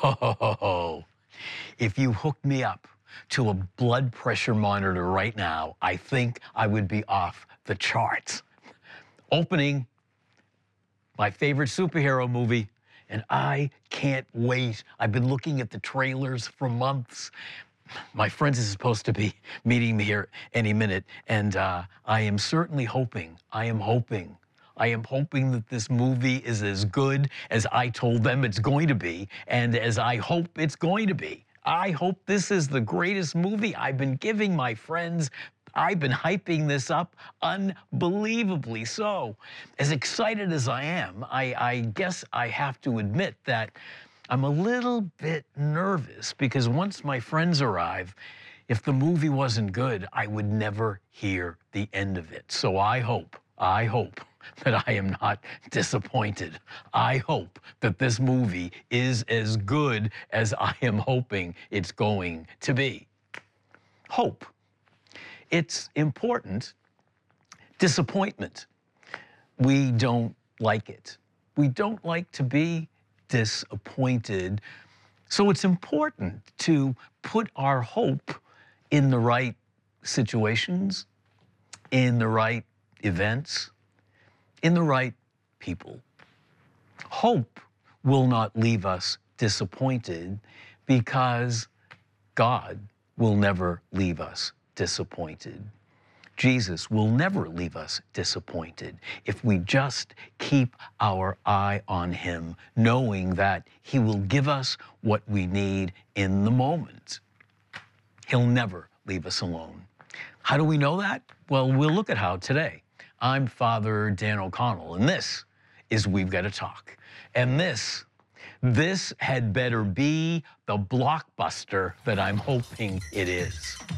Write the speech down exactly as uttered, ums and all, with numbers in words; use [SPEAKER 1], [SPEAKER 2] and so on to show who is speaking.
[SPEAKER 1] Oh, if you hooked me up to a blood pressure monitor right now, I think I would be off the charts. Opening my favorite superhero movie, and I can't wait. I've been looking at the trailers for months. My friends is supposed to be meeting me here any minute, and uh, I am certainly hoping, I am hoping, I am hoping that this movie is as good as I told them it's going to be, and as I hope it's going to be. I hope this is the greatest movie. I've been giving my friends, I've been hyping this up unbelievably so. As excited as I am, I, I guess I have to admit that I'm a little bit nervous because once my friends arrive, if the movie wasn't good, I would never hear the end of it. So I hope, I hope that I am not disappointed. I hope that this movie is as good as I am hoping it's going to be. Hope. It's important. Disappointment. We don't like it. We don't like to be disappointed. So it's important to put our hope in the right situations, in the right events, in the right people. Hope will not leave us disappointed because God will never leave us disappointed. Jesus will never leave us disappointed if we just keep our eye on him, knowing that he will give us what we need in the moment. He'll never leave us alone. How do we know that? Well, we'll look at how today. I'm Father Dan O'Connell, and this is We've Got to Talk. And this, this had better be the blockbuster that I'm hoping it is.